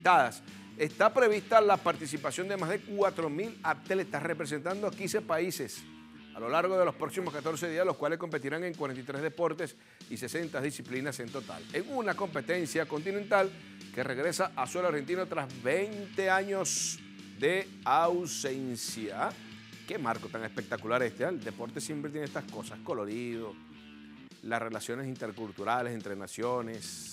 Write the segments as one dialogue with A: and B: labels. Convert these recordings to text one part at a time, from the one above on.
A: Está prevista la participación de más de 4.000 atletas representando a 15 países a lo largo de los próximos 14 días, los cuales competirán en 43 deportes y 60 disciplinas en total, en una competencia continental que regresa a suelo argentino tras 20 años de ausencia. Qué marco tan espectacular este, ¿eh? El deporte siempre tiene estas cosas, colorido, las relaciones interculturales entre naciones.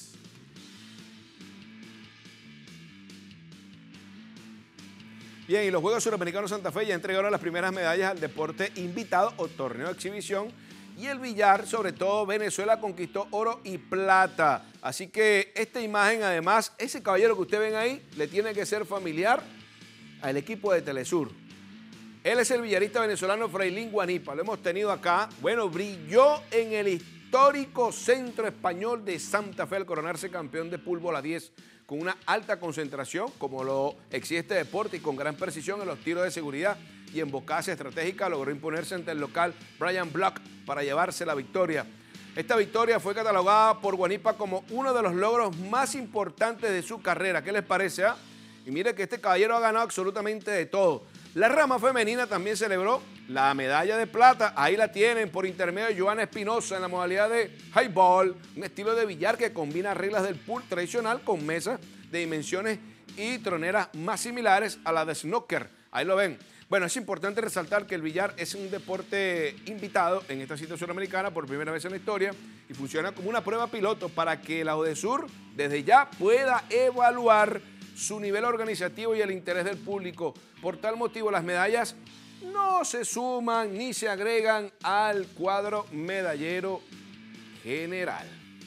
A: Bien, y los Juegos Suramericanos Santa Fe ya entregaron las primeras medallas al deporte invitado o torneo de exhibición. Y el billar, sobre todo Venezuela, conquistó oro y plata. Así que esta imagen, además, ese caballero que ustedes ven ahí, le tiene que ser familiar al equipo de Telesur. Él es el billarista venezolano Frailín Guanipa. Lo hemos tenido acá. Bueno, brilló en el histórico Centro Español de Santa Fe al coronarse campeón de pool bola 10 con una alta concentración, como lo exige este deporte, y con gran precisión en los tiros de seguridad y en bocaza estratégica logró imponerse ante el local Brian Block para llevarse la victoria. Esta victoria fue catalogada por Guanipa como uno de los logros más importantes de su carrera. ¿Qué les parece? Y mire que este caballero ha ganado absolutamente de todo. La rama femenina también celebró la medalla de plata. Ahí la tienen por intermedio de Joana Espinosa en la modalidad de highball, un estilo de billar que combina reglas del pool tradicional con mesas de dimensiones y troneras más similares a la de snooker. Ahí lo ven. Bueno, es importante resaltar que el billar es un deporte invitado en esta situación americana por primera vez en la historia y funciona como una prueba piloto para que la UDESUR desde ya pueda evaluar su nivel organizativo y el interés del público. Por tal motivo, las medallas no se suman ni se agregan al cuadro medallero general.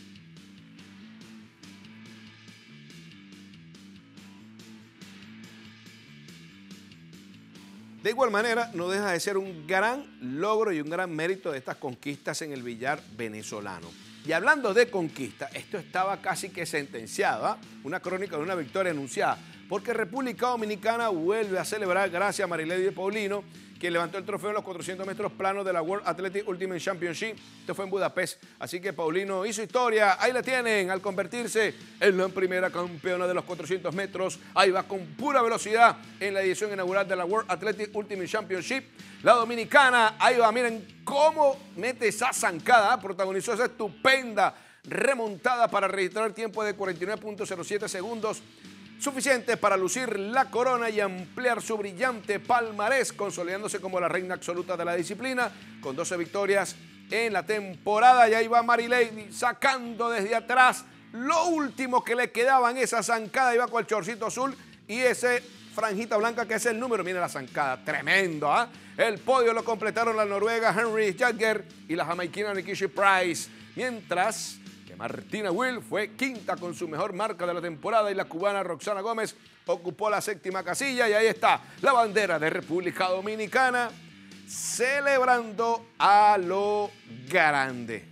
A: De igual manera, no deja de ser un gran logro y un gran mérito de estas conquistas en el billar venezolano. Y hablando de conquista, esto estaba casi que sentenciado, ¿eh? Una crónica de una victoria anunciada, porque República Dominicana vuelve a celebrar gracias a Marilady de Paulino, quien levantó el trofeo en los 400 metros planos de la World Athletic Ultimate Championship. Esto fue en Budapest, así que Paulino hizo historia. Ahí la tienen, al convertirse en la primera campeona de los 400 metros. Ahí va con pura velocidad en la edición inaugural de la World Athletic Ultimate Championship. La dominicana, ahí va, miren cómo mete esa zancada, protagonizó esa estupenda remontada para registrar el tiempo de 49.07 segundos, suficiente para lucir la corona y ampliar su brillante palmarés, consolidándose como la reina absoluta de la disciplina, con 12 victorias en la temporada. Y ahí va Marilady sacando desde atrás lo último que le quedaba en esa zancada. Iba con el chorcito azul y ese franjita blanca que es el número. Miren la zancada, tremendo, ¿ah? El podio lo completaron la noruega Henry Jagger y la jamaiquina Nikishi Price, mientras que Martina Will fue quinta con su mejor marca de la temporada y la cubana Roxana Gómez ocupó la séptima casilla. Y ahí está la bandera de República Dominicana celebrando a lo grande.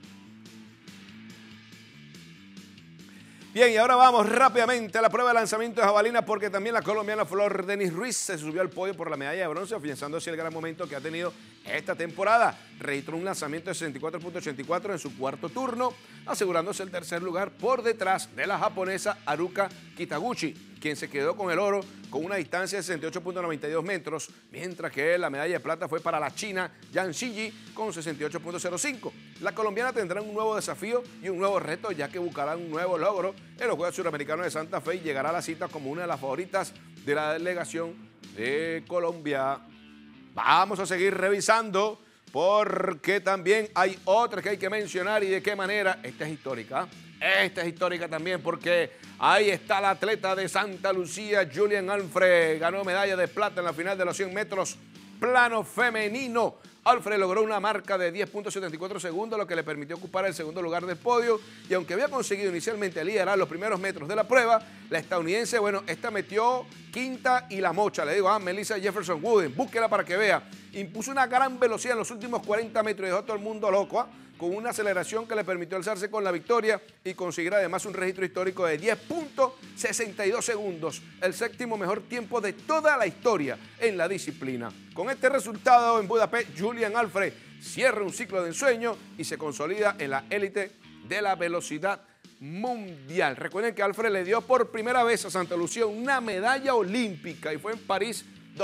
A: Bien, y ahora vamos rápidamente a la prueba de lanzamiento de jabalina, porque también la colombiana Flor Denis Ruiz se subió al podio por la medalla de bronce, afianzando así el gran momento que ha tenido esta temporada. Registró un lanzamiento de 64.84 en su cuarto turno, asegurándose el tercer lugar por detrás de la japonesa Haruka Kitaguchi, quien se quedó con el oro con una distancia de 68.92 metros, mientras que la medalla de plata fue para la china Yang Xiji con 68.05. La colombiana tendrá un nuevo desafío y un nuevo reto, ya que buscará un nuevo logro en los Juegos Suramericanos de Santa Fe y llegará a la cita como una de las favoritas de la delegación de Colombia. Vamos a seguir revisando, porque también hay otras que hay que mencionar, y de qué manera. Esta es histórica. Esta es histórica también, porque ahí está la atleta de Santa Lucía, Julian Alfred. Ganó medalla de plata en la final de los 100 metros plano femenino. Alfred logró una marca de 10.74 segundos, lo que le permitió ocupar el segundo lugar del podio. Y aunque había conseguido inicialmente liderar los primeros metros de la prueba, la estadounidense, bueno, esta metió quinta y la mocha. Le digo a Melissa Jefferson Wooden, búsquela para que vea. Impuso una gran velocidad en los últimos 40 metros y dejó a todo el mundo loco, con una aceleración que le permitió alzarse con la victoria y conseguir además un registro histórico de 10.62 segundos, el séptimo mejor tiempo de toda la historia en la disciplina. Con este resultado en Budapest, Julian Alfred cierra un ciclo de ensueño y se consolida en la élite de la velocidad mundial. Recuerden que Alfred le dio por primera vez a Santa Lucía una medalla olímpica y fue en París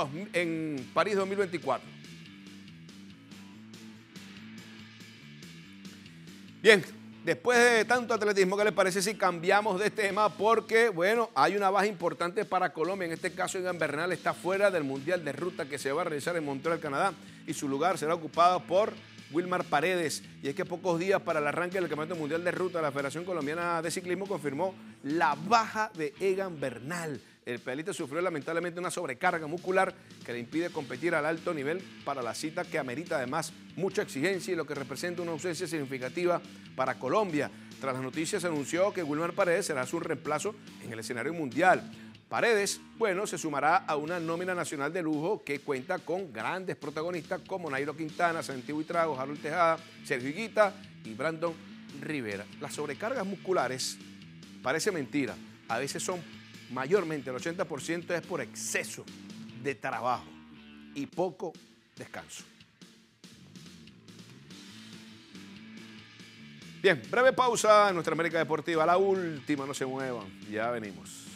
A: 2024. Bien, después de tanto atletismo, ¿qué les parece si cambiamos de tema? Porque, bueno, hay una baja importante para Colombia. En este caso, Egan Bernal está fuera del Mundial de Ruta que se va a realizar en Montreal, Canadá, y su lugar será ocupado por Wilmar Paredes. Y es que pocos días para el arranque del Campeonato Mundial de Ruta, la Federación Colombiana de Ciclismo confirmó la baja de Egan Bernal. El pedalista sufrió lamentablemente una sobrecarga muscular que le impide competir al alto nivel para la cita, que amerita además mucha exigencia y lo que representa una ausencia significativa para Colombia. Tras las noticias se anunció que Wilmar Paredes será su reemplazo en el escenario mundial. Paredes, bueno, se sumará a una nómina nacional de lujo que cuenta con grandes protagonistas como Nairo Quintana, Santiago Buitrago, Harold Tejada, Sergio Higuita y Brandon Rivera. Las sobrecargas musculares, parece mentira, a veces son mayormente, el 80% es por exceso de trabajo y poco descanso. Bien, breve pausa en nuestra América Deportiva, la última, no se muevan, ya venimos.